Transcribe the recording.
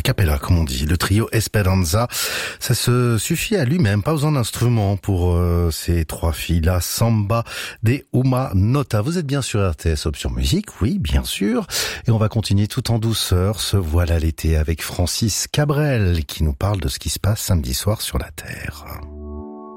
cappella, comme on dit. Le trio Esperanza, ça se suffit à lui-même, pas besoin d'instruments pour ces trois filles-là. Samba de Uma Nota. Vous êtes bien sur RTS Option Musique, oui, bien sûr. Et on va continuer tout en douceur ce Voilà l'été avec Francis Cabrel qui nous parle de ce qui se passe samedi soir sur la Terre.